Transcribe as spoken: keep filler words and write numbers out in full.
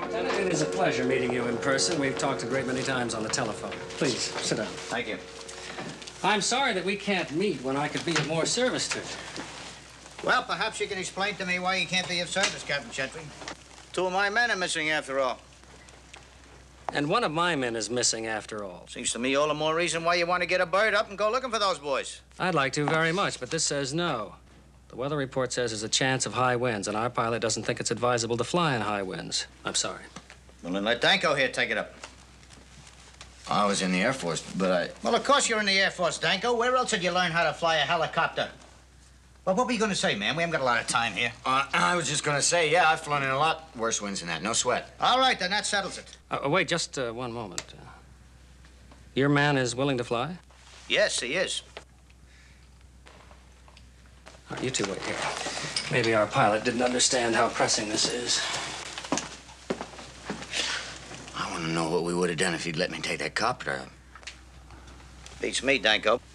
Lieutenant, it is a pleasure meeting you in person. We've talked a great many times on the telephone. Please, sit down. Thank you. I'm sorry that we can't meet when I could be of more service to you. Well, perhaps you can explain to me why you can't be of service, Captain Gentry. Two of my men are missing after all. And one of my men is missing after all. Seems to me all the more reason why you want to get a bird up and go looking for those boys. I'd like to very much, but this says no. The weather report says there's a chance of high winds, and our pilot doesn't think it's advisable to fly in high winds. I'm sorry. Well, then let Danko here take it up. I was in the Air Force, but I... Well, of course you're in the Air Force, Danko. Where else did you learn how to fly a helicopter? Well, what were you going to say, man? We haven't got a lot of time here. Uh, I was just going to say, yeah, I've flown in a lot worse winds than that. No sweat. All right, then that settles it. Uh, wait, just uh, one moment. Uh, your man is willing to fly? Yes, he is. All right, you two wait here. Maybe our pilot didn't understand how pressing this is. I want to know what we would have done if he'd let me take that copter. Beats me, Danko.